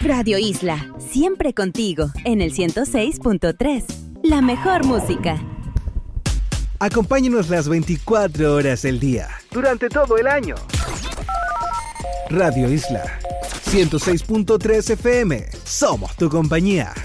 Radio Isla, siempre contigo, en el 106.3. La mejor música. Acompáñanos las 24 horas del día, durante todo el año. Radio Isla, 106.3 FM. Somos tu compañía.